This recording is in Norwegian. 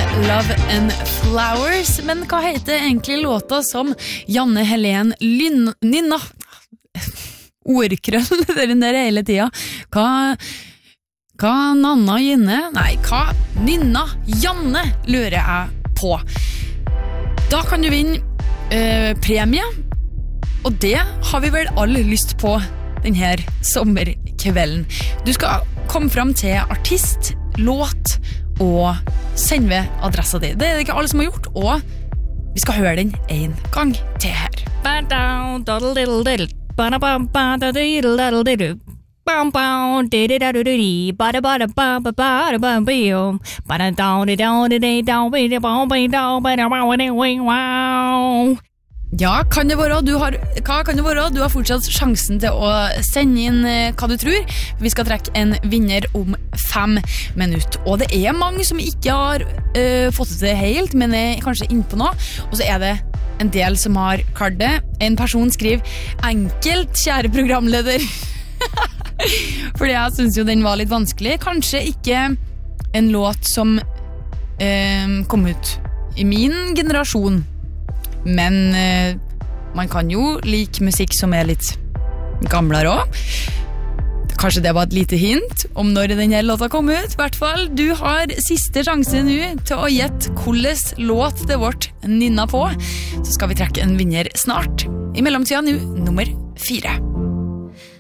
Love and Flowers. Men hva heter egentlig låta som Janne Helen Nynna? Ordkrøll den der hele tida. Hva Nanna Gynne? Nei, hva Nynna Janne lurer jeg på. Da kan du vinne premie, og det har vi vel alle lyst på denne sommerkvelden. Du skal komme frem til artist, låt og sende ved adressa di. Det er det ikke alle som har gjort, og vi skal høre den en gang til her. Ja, kan det være? Hva kan det være? Du har fortsatt sjansen til å sende inn hva du tror. Vi skal trekke en vinner om 5 minutter. Og det er mange som ikke har fått det helt, men er kanskje inne på noe. Og så er det en del som har klart det. En person skriver, enkelt, kjære programleder. Fordi jeg synes jo den var litt vanskelig. Kanskje ikke en låt som kom ut i min generasjon. Men man kan jo like musikk som er litt gamlere også. Kanskje det var et lite hint om når denne låta kom ut. I hvert fall, du har siste sjanse nå til å gjette hvordan låt det vårt nynna på. Så skal vi trekke en vinner snart. I mellomtida nå, nummer 4.